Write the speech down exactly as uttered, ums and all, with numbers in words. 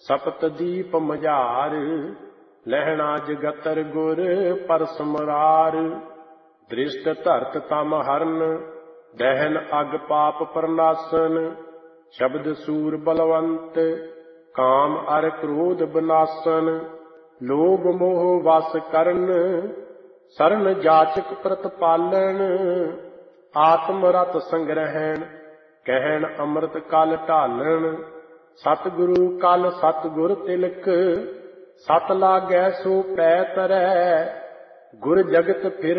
ਸਪਤ ਦੀਪ ਮਝਾਰ। ਲਹਿਣਾ ਜਗਤਰ ਗੁਰ ਪਰਸ ਮੁਰਾਰ। ਦ੍ਰਿਸ਼ਟ ਧਰਤ ਤਮ ਹਰਨ, ਦਹਿਨ ਅਗ ਪਾਪ ਪ੍ਰਨਾਸਨ। ਸ਼ਬਦ ਸੂਰ ਬਲਵੰਤ, ਕਾਮ ਅਰ ਕ੍ਰੋਧ ਬਨਾਸਨ। ਲੋਭ ਮੋਹ ਵਸ ਕਰਨ, ਸਰਨ ਜਾਚਕ ਪ੍ਰਤਪਾਲਨ। ਆਤਮ ਰਤ ਸੰਗ੍ਰਹਿਣ, ਕਹਿਣ ਅੰਮ੍ਰਿਤ ਕਲ ਢਾਲਣ। ਸਤਿਗੁਰੂ ਕਲ ਸਤਿਗੁਰ ਤਿਲਕ, ਸਤ ਲਾਗੈ ਸੋ ਪੈ ਤਰੈ। ਗੁਰ ਜਗਤ ਫਿਰ